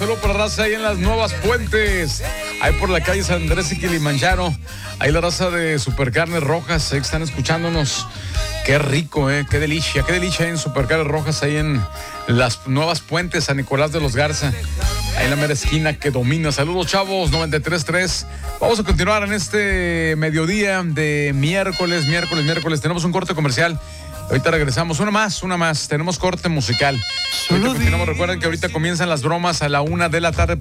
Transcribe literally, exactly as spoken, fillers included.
saludo para la raza ahí en las Nuevas Puentes, ahí por la calle San Andrés y Kilimanjaro. Ahí la raza de Supercarnes Rojas, ahí que están escuchándonos. Qué rico, eh, qué delicia, qué delicia en Supercarnes Rojas, ahí en las Nuevas Puentes, San Nicolás de los Garza, ahí en la mera esquina que domina. Saludos, chavos, noventa y tres punto tres. Vamos a continuar en este mediodía de miércoles, miércoles, miércoles. Tenemos un corte comercial. Ahorita regresamos. Una más, una más. Tenemos corte musical. Ahorita continuamos. Recuerden que ahorita comienzan las bromas a la una de la tarde.